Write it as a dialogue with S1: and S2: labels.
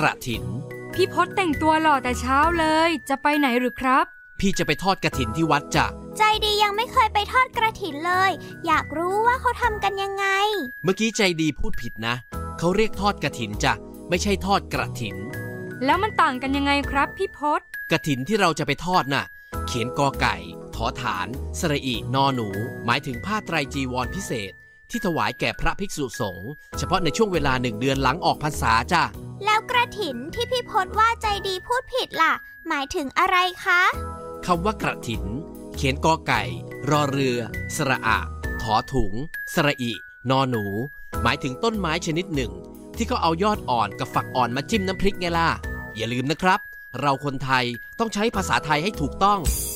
S1: ระถิน
S2: พี่พศแต่งตัวหล่อแต่เช้าเลยจะไปไหนหรือครับ
S1: พี่จะไปทอดกฐินที่วัดจ้ะ
S3: ใจดียังไม่เคยไปทอดกฐินเลยอยากรู้ว่าเขาทำกันยังไง
S1: เมื่อกี้ใจดีพูดผิดนะเขาเรียกทอดกฐินจ้ะไม่ใช่ทอดกระถิน
S2: แล้วมันต่างกันยังไงครับพี่พศ
S1: กฐินที่เราจะไปทอดน่ะเขียนกอไก่ถอฐานสระอินอหนูหมายถึงผ้าไตรจีวรพิเศษที่ถวายแก่พระภิกษุสงฆ์เฉพาะในช่วงเวลา1 เดือนหลังออกพรรษาจ้ะ
S3: แล้วกฐินที่พี่พศว่าใจดีพูดผิดล่ะหมายถึงอะไรคะ
S1: คำว่ากฐินเขียนกอไก่รอเรือสระอะถอถุงสระอินอหนูหมายถึงต้นไม้ชนิดหนึ่งที่เขาเอายอดอ่อนกับฝักอ่อนมาจิ้มน้ำพริกไงล่ะอย่าลืมนะครับเราคนไทยต้องใช้ภาษาไทยให้ถูกต้อง